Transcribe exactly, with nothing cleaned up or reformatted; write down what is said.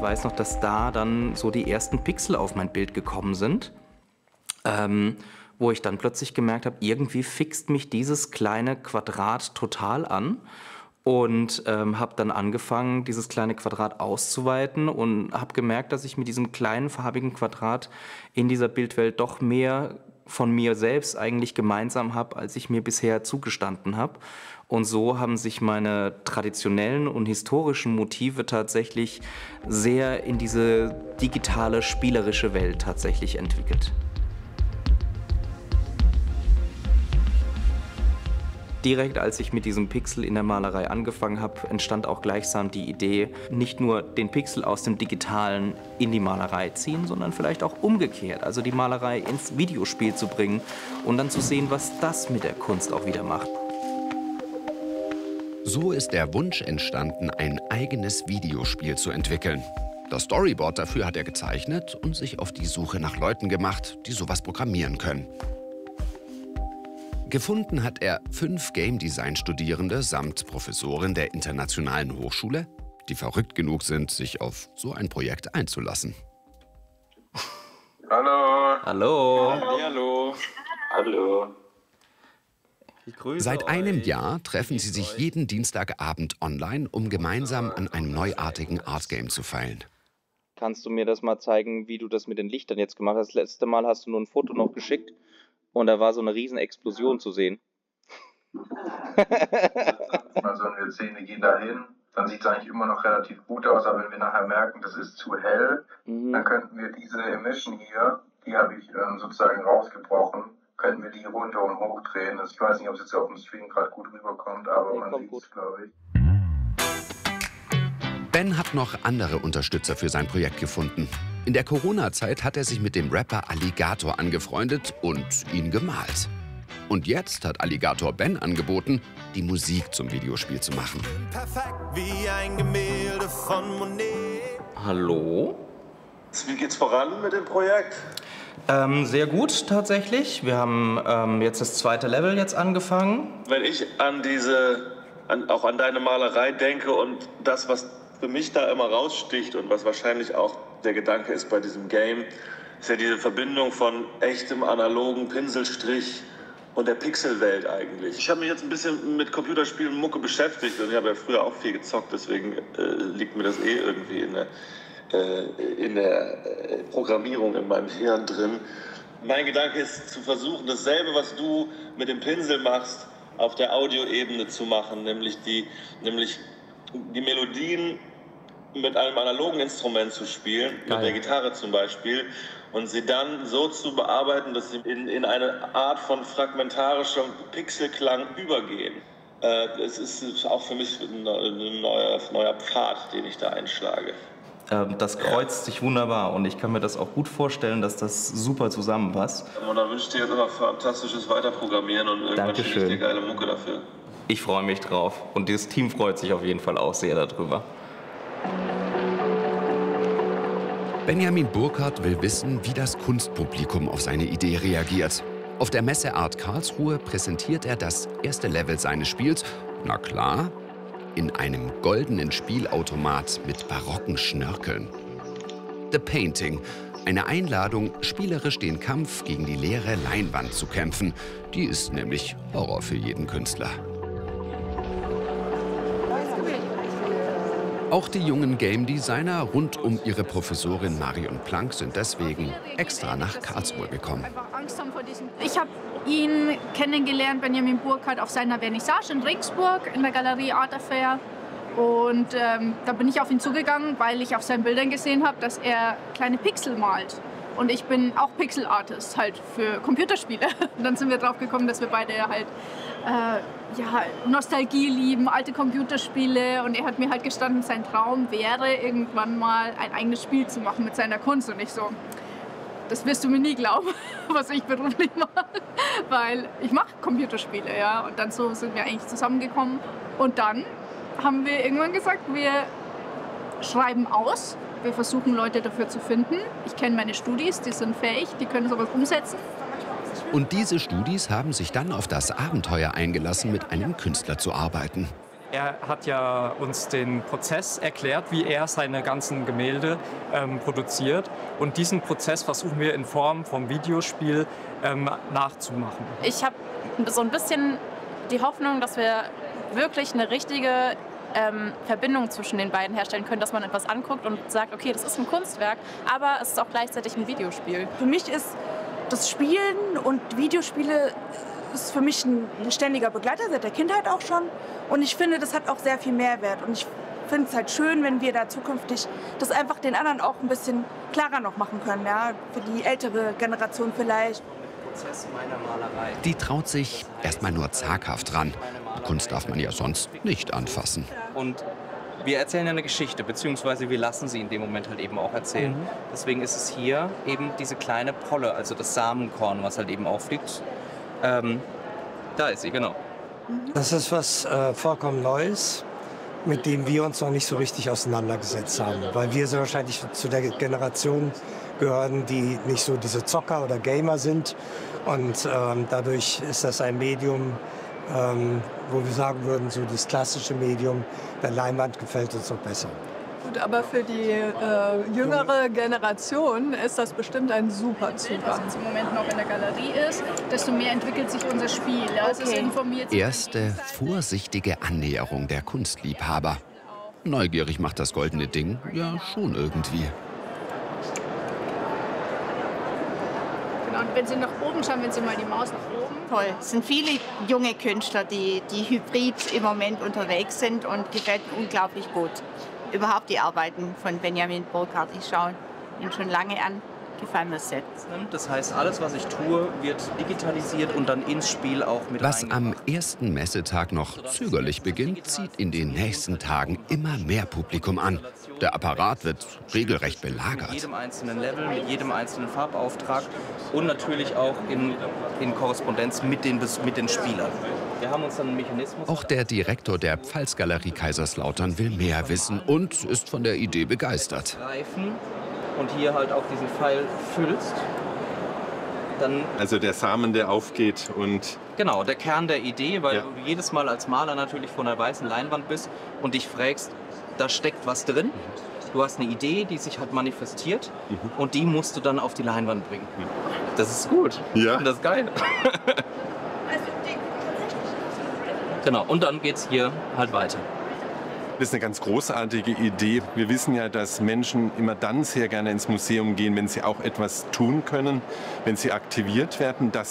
weiß noch, dass da dann so die ersten Pixel auf mein Bild gekommen sind, ähm, wo ich dann plötzlich gemerkt habe, irgendwie fixt mich dieses kleine Quadrat total an. Und ähm, habe dann angefangen, dieses kleine Quadrat auszuweiten und habe gemerkt, dass ich mit diesem kleinen farbigen Quadrat in dieser Bildwelt doch mehr von mir selbst eigentlich gemeinsam habe, als ich mir bisher zugestanden habe. Und so haben sich meine traditionellen und historischen Motive tatsächlich sehr in diese digitale, spielerische Welt tatsächlich entwickelt. Direkt als ich mit diesem Pixel in der Malerei angefangen habe, entstand auch gleichsam die Idee, nicht nur den Pixel aus dem Digitalen in die Malerei ziehen, sondern vielleicht auch umgekehrt, also die Malerei ins Videospiel zu bringen und dann zu sehen, was das mit der Kunst auch wieder macht. So ist der Wunsch entstanden, ein eigenes Videospiel zu entwickeln. Das Storyboard dafür hat er gezeichnet und sich auf die Suche nach Leuten gemacht, die sowas programmieren können. Gefunden hat er fünf Game-Design-Studierende samt Professorin der Internationalen Hochschule, die verrückt genug sind, sich auf so ein Projekt einzulassen. Hallo. Hallo. Hallo. Hallo. Ich grüße Seit einem euch. Jahr treffen sie sich jeden Dienstagabend online, um gemeinsam an einem neuartigen Artgame zu feilen. Kannst du mir das mal zeigen, wie du das mit den Lichtern jetzt gemacht hast? Das letzte Mal hast du nur ein Foto noch geschickt. Und da war so eine riesen Explosion zu sehen. Also wir Szene gehen da hin, dann sieht es eigentlich immer noch relativ gut aus, aber wenn wir nachher merken, das ist zu hell, mhm. dann könnten wir diese Emission hier, die habe ich ähm, sozusagen rausgebrochen, könnten wir die runter und hoch drehen. Also ich weiß nicht, ob es jetzt auf dem Stream gerade gut rüberkommt, aber nee, man sieht es, glaube ich. Ben hat noch andere Unterstützer für sein Projekt gefunden. In der Corona-Zeit hat er sich mit dem Rapper Alligator angefreundet und ihn gemalt. Und jetzt hat Alligator Ben angeboten, die Musik zum Videospiel zu machen. Perfekt wie ein Gemälde von Monet. Hallo? Wie geht's voran mit dem Projekt? Ähm, sehr gut tatsächlich. Wir haben ähm, jetzt das zweite Level jetzt angefangen. Wenn ich an diese, an, auch an deine Malerei denke und das, was für mich da immer raussticht und was wahrscheinlich auch der Gedanke ist bei diesem Game, ist ja diese Verbindung von echtem analogen Pinselstrich und der Pixelwelt eigentlich. Ich habe mich jetzt ein bisschen mit Computerspielen und Mucke beschäftigt und ich habe ja früher auch viel gezockt, deswegen äh, liegt mir das eh irgendwie in der, äh, in der äh, Programmierung in meinem Hirn drin. Mein Gedanke ist zu versuchen, dasselbe, was du mit dem Pinsel machst, auf der Audioebene zu machen, nämlich die, nämlich die Melodien mit einem analogen Instrument zu spielen, Geil. mit der Gitarre zum Beispiel, und sie dann so zu bearbeiten, dass sie in, in eine Art von fragmentarischem Pixelklang übergehen. Äh, es ist auch für mich ein neuer, neuer Pfad, den ich da einschlage. Ähm, das kreuzt sich wunderbar und ich kann mir das auch gut vorstellen, dass das super zusammenpasst. Und dann wünsche ich dir jetzt immer fantastisches Weiterprogrammieren und irgendwann schicke ich dir geile Mucke dafür. Ich freue mich drauf und dieses Team freut sich auf jeden Fall auch sehr darüber. Benjamin Burkhardt will wissen, wie das Kunstpublikum auf seine Idee reagiert. Auf der Messe Art Karlsruhe präsentiert er das erste Level seines Spiels, na klar, in einem goldenen Spielautomat mit barocken Schnörkeln. The Painting, eine Einladung, spielerisch den Kampf gegen die leere Leinwand zu kämpfen. Die ist nämlich Horror für jeden Künstler. Auch die jungen Game Designer rund um ihre Professorin Marion Planck sind deswegen extra nach Karlsruhe gekommen. Ich habe ihn kennengelernt, Benjamin Burkhardt, auf seiner Vernissage in Regensburg in der Galerie Art Affair. Und ähm, da bin ich auf ihn zugegangen, weil ich auf seinen Bildern gesehen habe, dass er kleine Pixel malt. Und ich bin auch Pixel-Artist, halt für Computerspiele. Und dann sind wir drauf gekommen, dass wir beide halt äh, ja, Nostalgie lieben, alte Computerspiele. Und er hat mir halt gestanden, sein Traum wäre, irgendwann mal ein eigenes Spiel zu machen mit seiner Kunst. Und ich so, das wirst du mir nie glauben, was ich beruflich mache. Weil ich mache Computerspiele, ja. Und dann so sind wir eigentlich zusammengekommen. Und dann haben wir irgendwann gesagt, wir schreiben aus. Wir versuchen, Leute dafür zu finden. Ich kenne meine Studis, die sind fähig, die können sowas umsetzen. Und diese Studis haben sich dann auf das Abenteuer eingelassen, mit einem Künstler zu arbeiten. Er hat ja uns den Prozess erklärt, wie er seine ganzen Gemälde ähm, produziert. Und diesen Prozess versuchen wir in Form vom Videospiel ähm, nachzumachen. Ich habe so ein bisschen die Hoffnung, dass wir wirklich eine richtige ähm, Verbindung zwischen den beiden herstellen können, dass man etwas anguckt und sagt, okay, das ist ein Kunstwerk, aber es ist auch gleichzeitig ein Videospiel. Für mich ist das Spielen und Videospiele ist für mich ein ständiger Begleiter, seit der Kindheit auch schon. Und ich finde, das hat auch sehr viel Mehrwert. Und ich finde es halt schön, wenn wir da zukünftig das einfach den anderen auch ein bisschen klarer noch machen können. Ja? Für die ältere Generation vielleicht. Die traut sich erstmal nur zaghaft ran. Kunst darf man ja sonst nicht anfassen. Und wir erzählen ja eine Geschichte, beziehungsweise wir lassen sie in dem Moment halt eben auch erzählen. Mhm. Deswegen ist es hier eben diese kleine Polle, also das Samenkorn, was halt eben auffliegt. Ähm, da ist sie, genau. Das ist was äh, vollkommen Neues, mit dem wir uns noch nicht so richtig auseinandergesetzt haben. Weil wir so wahrscheinlich zu der Generation gehören, die nicht so diese Zocker oder Gamer sind. Und ähm, dadurch ist das ein Medium, ähm, wo wir sagen würden, so das klassische Medium der Leinwand gefällt uns noch besser. Gut, aber für die äh, jüngere Generation ist das bestimmt ein super Zugang. Was jetzt im Moment noch in der Galerie ist, desto mehr entwickelt sich unser Spiel. Ja? Okay. Es informiert Erste vorsichtige Annäherung der Kunstliebhaber. Neugierig macht das goldene Ding ja schon irgendwie. Genau, und wenn Sie nach oben schauen, wenn Sie mal die Maus nach oben. Toll. Es sind viele junge Künstler, die, die hybrid im Moment unterwegs sind und gefällt mir unglaublich gut. Überhaupt die Arbeiten von Benjamin Burkhardt, ich schaue ihn schon lange an, gefallen mir sehr. Das heißt, alles, was ich tue, wird digitalisiert und dann ins Spiel auch mit Was am ersten Messetag noch zögerlich beginnt, zieht in den nächsten Tagen immer mehr Publikum an. Der Apparat wird regelrecht belagert. Mit jedem einzelnen Level, mit jedem einzelnen Farbauftrag und natürlich auch in, in Korrespondenz mit den, mit den Spielern. Wir haben uns dann einen Mechanismus. Auch der Direktor der Pfalzgalerie Kaiserslautern will mehr wissen und ist von der Idee begeistert. Und hier halt auch diesen Pfeil füllst, dann... Also der Samen, der aufgeht und... Genau, der Kern der Idee, weil ja. du jedes Mal als Maler natürlich vor einer weißen Leinwand bist und dich fragst, da steckt was drin. Du hast eine Idee, die sich halt manifestiert mhm. und die musst du dann auf die Leinwand bringen. Das ist gut. Ja. Das ist geil. Genau, und dann geht's hier halt weiter. Das ist eine ganz großartige Idee. Wir wissen ja, dass Menschen immer dann sehr gerne ins Museum gehen, wenn sie auch etwas tun können, wenn sie aktiviert werden. Das